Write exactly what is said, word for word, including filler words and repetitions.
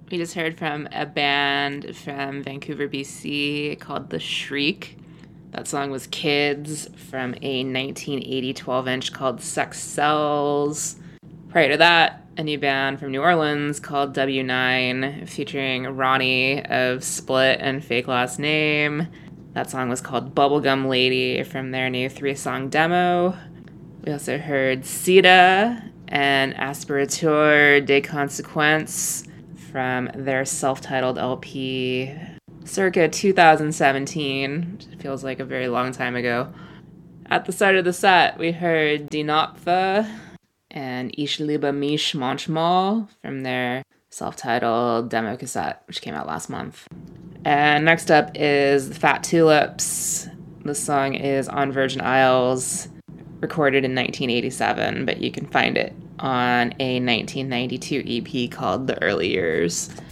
We just heard from a band from Vancouver, B C called The Shriek. That song was Kids from a nineteen eighty twelve-inch called Sex Cells. Prior to that, a new band from New Orleans called W nine featuring Ronnie of Split and Fake Last Name. That song was called Bubblegum Lady from their new three-song demo. We also heard Sida and Aspirateur de Consequence from their self-titled L P circa two thousand seventeen. It feels like a very long time ago. At the start of the set, we heard Dinopfa and Ich liebe mich manchmal from their self-titled demo cassette, which came out last month. And next up is the Fat Tulips. The song is On Virgin Isles, recorded in nineteen eighty-seven, but you can find it on a nineteen ninety-two E P called The Early Years.